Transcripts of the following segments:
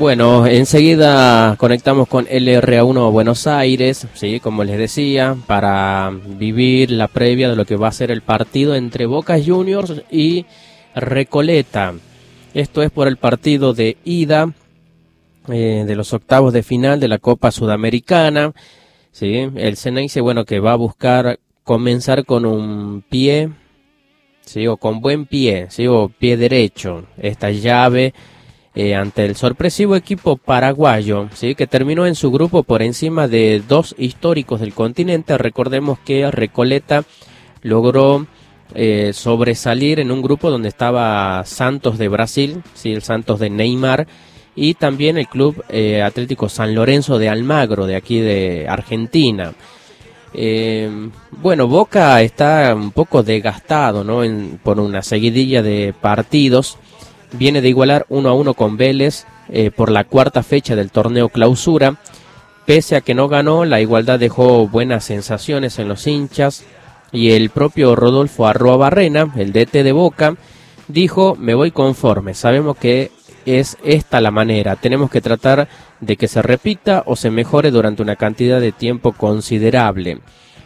Bueno, enseguida conectamos con LRA1 Buenos Aires, sí, como les decía, para vivir la previa de lo que va a ser el partido entre Boca Juniors y Recoleta. Esto es por el partido de ida de los octavos de final de la Copa Sudamericana. Sí, el Ceneice, bueno, que va a buscar comenzar con un pie, sí, o con buen pie, sí, o pie derecho, esta llave ante el sorpresivo equipo paraguayo, sí, que terminó en su grupo por encima de dos históricos del continente. Recordemos que Recoleta logró sobresalir en un grupo donde estaba Santos de Brasil, sí, el Santos de Neymar, y también el Club Atlético San Lorenzo de Almagro, de aquí de Argentina. Bueno, Boca está un poco desgastado, ¿no? Por una seguidilla de partidos. Viene de igualar 1-1 con Vélez por la cuarta fecha del torneo Clausura. Pese a que no ganó, la igualdad dejó buenas sensaciones en los hinchas. Y el propio Rodolfo Arruabarrena, el DT de Boca, dijo: me voy conforme, sabemos que es esta la manera, tenemos que tratar de que se repita o se mejore durante una cantidad de tiempo considerable.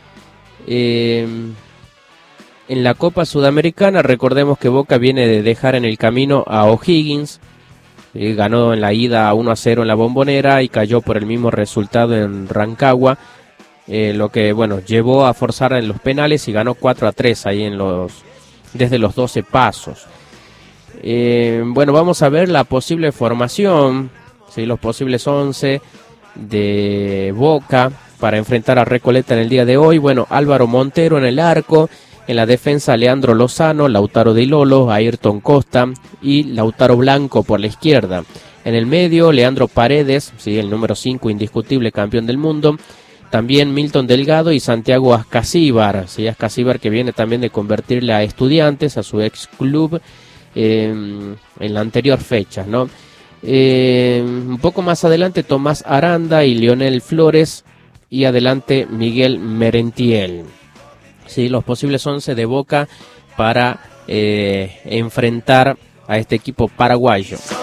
En la Copa Sudamericana, recordemos que Boca viene de dejar en el camino a O'Higgins, ganó en la ida 1-0 en la Bombonera y cayó por el mismo resultado en Rancagua, lo que, bueno, llevó a forzar en los penales y ganó 4-3 ahí desde los 12 pasos. Bueno, vamos a ver la posible formación, ¿sí? Los posibles 11 de Boca para enfrentar a Recoleta en el día de hoy. Bueno, Álvaro Montero en el arco, en la defensa Leandro Lozano, Lautaro Di Lolo, Ayrton Costa y Lautaro Blanco por la izquierda. En el medio, Leandro Paredes, ¿sí? El número 5, indiscutible campeón del mundo. También Milton Delgado y Santiago Ascasíbar, ¿sí? Ascasíbar, que viene también de convertirle a Estudiantes, a su ex club, en la anterior fecha, ¿no? Un poco más adelante Tomás Aranda y Lionel Flores, y adelante Miguel Merentiel. Sí, los posibles 11 de Boca para enfrentar a este equipo paraguayo.